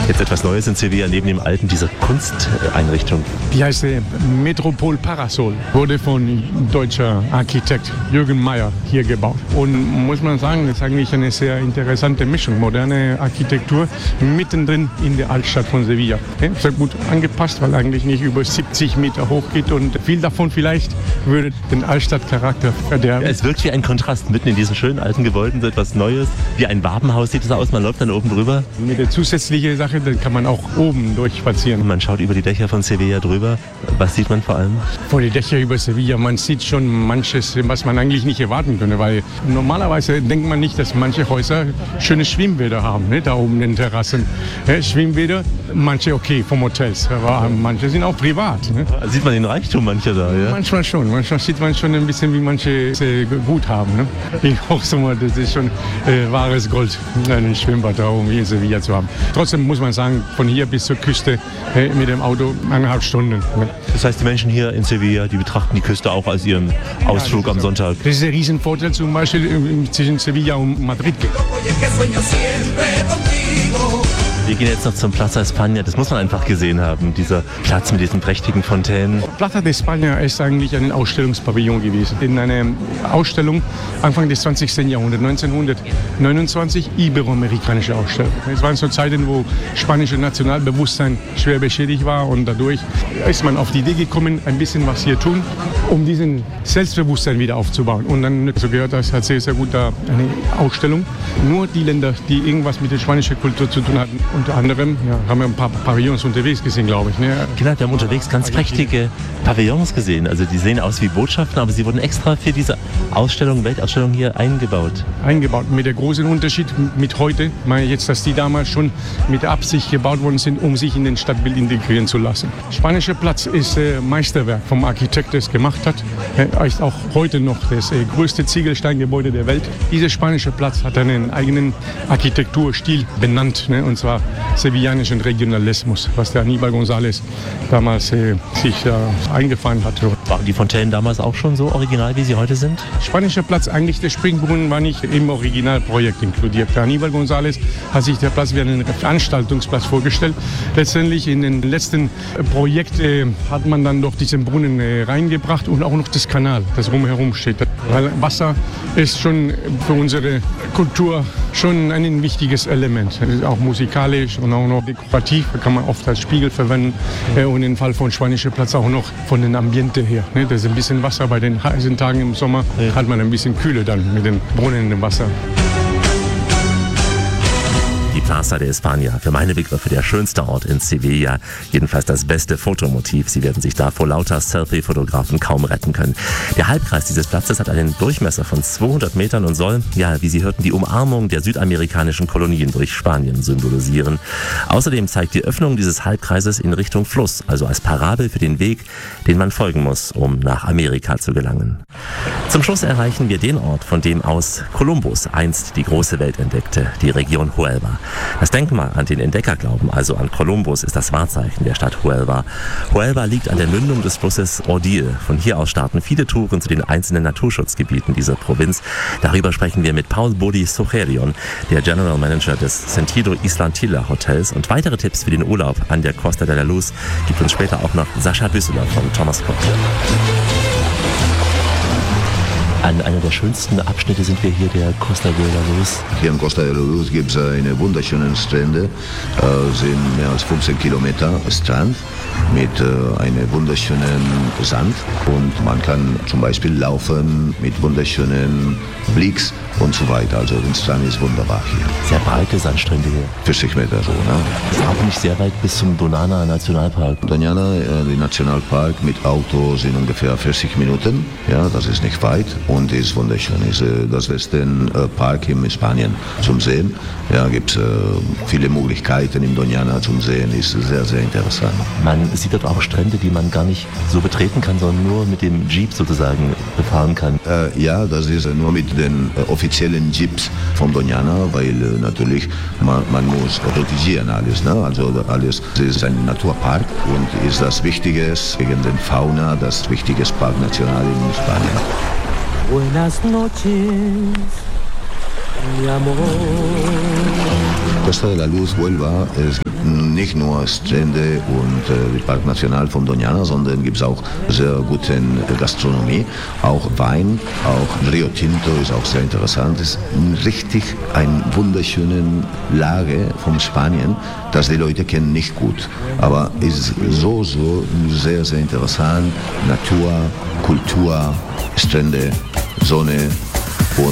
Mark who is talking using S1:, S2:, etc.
S1: Jetzt etwas Neues in Sevilla, neben dem alten, diese Kunsteinrichtung.
S2: Die heißt Metropol Parasol, wurde von deutscher Architekt Jürgen Meyer hier gebaut. Und muss man sagen, das ist eigentlich eine sehr interessante Mischung. Moderne Architektur mittendrin in der Altstadt von Sevilla. Sehr gut angepasst, weil eigentlich nicht über 70 Meter hoch geht und viel davon vielleicht würde den Altstadtcharakter verderben.
S1: Ja, es wirkt wie ein Kontrast, mitten in diesen schönen alten Gebäuden, so etwas Neues. Wie ein Wabenhaus sieht es aus, man läuft dann oben drüber.
S2: Mit der zusätzlichen Sache, dann kann man auch oben durchspazieren.
S1: Man schaut über die Dächer von Sevilla drüber. Was sieht man vor allem?
S2: Vor die Dächer über Sevilla, man sieht schon manches, was man eigentlich nicht erwarten könnte, weil normalerweise denkt man nicht, dass manche Häuser schöne Schwimmbäder haben, ne, da oben in den Terrassen. Schwimmbäder, manche okay, vom Hotels, aber manche sind auch privat. Ne?
S1: Sieht man den Reichtum mancher da, ja?
S2: Manchmal schon, manchmal sieht man schon ein bisschen, wie manche gut haben. Ne? Ich Hochsommer, das ist schon wahres Gold, ein Schwimmbad da oben in Sevilla zu haben. Trotzdem muss man sagen, von hier bis zur Küste mit dem Auto 1,5 Stunden. Ne?
S1: Das heißt, die Menschen hier in Sevilla, die betrachten die Küste auch als ihren Ausflug am Sonntag.
S2: Das ist ein Riesenvorteil zum Beispiel zwischen Sevilla und Madrid.
S1: Wir gehen jetzt noch zum Plaza España. Das muss man einfach gesehen haben, dieser Platz mit diesen prächtigen Fontänen.
S2: Plaza de España ist eigentlich ein Ausstellungspavillon gewesen. In einer Ausstellung Anfang des 20. Jahrhunderts, 1929, iberoamerikanische Ausstellung. Es waren so Zeiten, wo spanische Nationalbewusstsein schwer beschädigt war und dadurch ist man auf die Idee gekommen, ein bisschen was hier tun, um diesen Selbstbewusstsein wieder aufzubauen. Und dann, so gehört das, hat sehr, sehr gut da eine Ausstellung. Nur die Länder, die irgendwas mit der spanischen Kultur zu tun hatten, unter anderem haben wir ein paar Pavillons unterwegs gesehen, glaube ich. Ne?
S1: Genau, wir haben unterwegs ganz prächtige Pavillons gesehen. Also die sehen aus wie Botschaften, aber sie wurden extra für diese Ausstellung, Weltausstellung hier eingebaut.
S2: Eingebaut, mit der großen Unterschied mit heute. Ich meine jetzt, dass die damals schon mit Absicht gebaut worden sind, um sich in den Stadtbild integrieren zu lassen. Spanischer Platz ist Meisterwerk vom Architekt, der es gemacht hat. Er ist auch heute noch das größte Ziegelsteingebäude der Welt. Dieser spanische Platz hat einen eigenen Architekturstil benannt, ne? Und zwar sevillanischen Regionalismus, was der Aníbal González damals sich eingefahren hat.
S1: Waren die Fontänen damals auch schon so original, wie sie heute sind?
S2: Spanischer Platz, eigentlich der Springbrunnen war nicht im Originalprojekt inkludiert. Der Aníbal González hat sich der Platz wie einen Veranstaltungsplatz vorgestellt. Letztendlich in den letzten Projekt hat man dann doch diesen Brunnen reingebracht und auch noch das Kanal, das rumherum steht. Weil Wasser ist schon für unsere Kultur schon ein wichtiges Element. Auch musikalisch und auch noch dekorativ, kann man oft als Spiegel verwenden. Und im Fall von Spanischer Platz auch noch von den Ambiente her. Das ist ein bisschen Wasser bei den heißen Tagen im Sommer, hat man ein bisschen Kühle dann mit den Brunnen im Wasser.
S1: Die Plaza de España, für meine Begriffe der schönste Ort in Sevilla, jedenfalls das beste Fotomotiv. Sie werden sich da vor lauter Selfie-Fotografen kaum retten können. Der Halbkreis dieses Platzes hat einen Durchmesser von 200 Metern und soll, ja, wie Sie hörten, die Umarmung der südamerikanischen Kolonien durch Spanien symbolisieren. Außerdem zeigt die Öffnung dieses Halbkreises in Richtung Fluss, also als Parabel für den Weg, den man folgen muss, um nach Amerika zu gelangen. Zum Schluss erreichen wir den Ort, von dem aus Kolumbus einst die große Welt entdeckte, die Region Huelva. Das Denkmal an den Entdeckerglauben, also an Kolumbus, ist das Wahrzeichen der Stadt Huelva. Huelva liegt an der Mündung des Flusses Odil. Von hier aus starten viele Touren zu den einzelnen Naturschutzgebieten dieser Provinz. Darüber sprechen wir mit Paul Bodi Socherion, der General Manager des Sentido Islantilla Hotels. Und weitere Tipps für den Urlaub an der Costa de la Luz gibt uns später auch noch Sascha Büsseler von Thomas Cook. An einer der schönsten Abschnitte sind wir hier, der Costa de la Luz.
S3: Hier in Costa de la Luz gibt es eine wunderschöne Strände, sind mehr als 15 Kilometer Strand mit einem wunderschönen Sand und man kann zum Beispiel laufen mit wunderschönen Blicks und so weiter. Also der Strand ist wunderbar hier.
S1: Sehr breite Sandstrände hier.
S3: 40 Meter so, ne?
S1: Das ist auch nicht sehr weit bis zum Doñana Nationalpark.
S3: Doñana, der Nationalpark mit Auto sind ungefähr 40 Minuten. Ja, das ist nicht weit und ist wunderschön. Ist das beste Park in Spanien zum Sehen. Ja, gibt es viele Möglichkeiten im Doñana zum Sehen. Ist sehr, sehr interessant.
S1: Man sieht dort auch Strände, die man gar nicht so betreten kann, sondern nur mit dem Jeep sozusagen befahren kann.
S3: Ja, das ist nur mit den offiziellen Jeeps von Doñana, weil natürlich man muss protegieren alles. Ne? Also alles ist ein Naturpark und ist das Wichtiges gegen den Fauna, das wichtiges Park National in Spanien.
S4: Buenas noches, mi amor.
S3: Costa de la Luz, Huelva, es gibt nicht nur Strände und Park National von Doñana, sondern gibt es auch sehr gute Gastronomie, auch Wein, auch Rio Tinto ist auch sehr interessant. Es ist richtig eine wunderschöne Lage von Spanien, das die Leute kennen nicht gut, aber ist so sehr, sehr interessant. Natur, Kultur, Strände, Sonne,